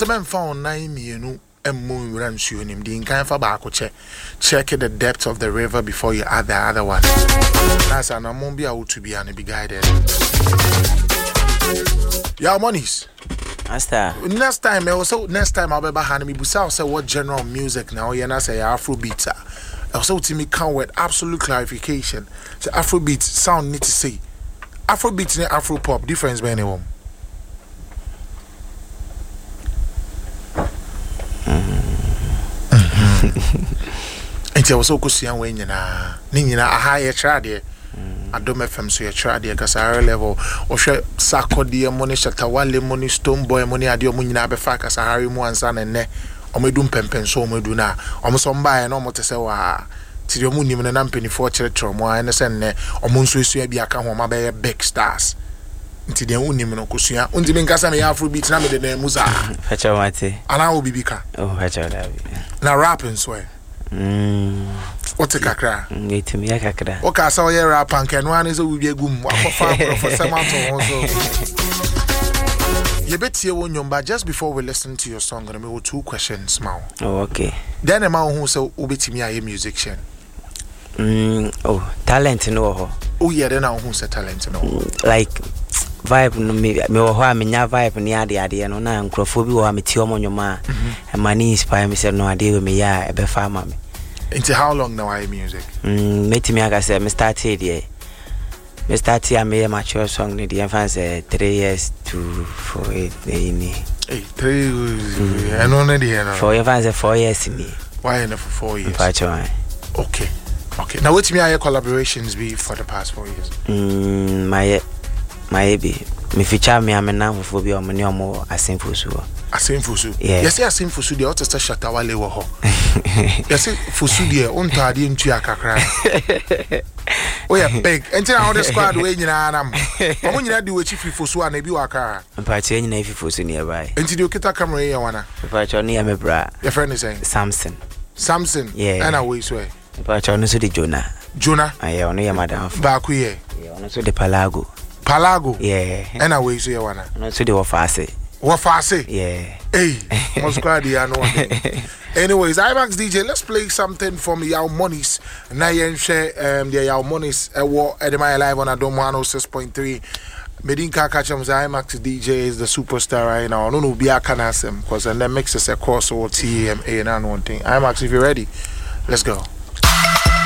seven found 9 mienu and moon runs you him. The incan for back check the depth of the river before you add the other one. That's an amombia out to be and be guided. Your monies. Next time, next time I'll be behind me. Busa say what general music now? You know, say Afrobeat. Also, to me, come with absolute clarification. So Afrobeat sound need to say Afrobeat and Afropop difference by anyone. And I was so good seeing when you know, a higher trade. I don't FM so you try the higher level or share Sako dear money, Shatawale money, Stone Boy money, I do money na befa as a Harry Moansan and ne, or me do pempen so me do na, or some buy and almost say, to your moon even an ampany for church or more and send ne, or Monsu be a come home by big stars. Until the Uniman Kusia, until in Casame Afrobeat, Name the name Musa, Fetchamate, and I will be bika. Oh, now rapping swear. What's a cacra? Need to me a cacra. Okay, I saw your rap and can one is a be a goom for some also. You bet you won your but just before we listen to your song, and we 2 questions now. Oh, okay. Then a man who said, Ubit me a musician. Oh, talent no. Oh, yeah, then I who's a talent no. Like vibe no me ho amenya vibe ni ade no na nkrofo bi wo ametio monyo ma and mani inspire me say no ade we me ya e be fa ma me. Into how long now are music? Meti me aga say me started here. Me started a me mature song ni the fans 3 years to 4 ni. Hey, 3 years. I know na the 4 fans 4 years ni. Why na for 4 years? Okay. Okay. Now what me are your collaborations be for the past 4 years? My baby, me feature me amena for be on money omo asimfusu. Asimfusu. Yes, asimfusu the other Shatawale wo ho. Yes, fusu the on tade ntua kakra. Oh yeah, big. Enti na the squad we nyina na mo. Omo nyina de we chief fusu na bi waka. Mpache nyina ifusu nearby. Enti de okita camera here wana. Mpache ni me bra. Your friend is saying Samson. Yeah. And away so. Mpache no so the Jonah. Aye, ono ya madam. Ba ku here. Yeah, ono so the Palago. Yeah. And away so wana. No so the Wafase. Yeah. Hey, most glad you know. Anyways, IMAX DJ, let's play something from Yao Monies. Now you share the Yao Monies at my live on Adom 106.3. Medinka Kachams IMAX DJ is the superstar right now. No, be a canasem because then mixes a course or TMA and one thing. IMAX, if you're ready, let's go.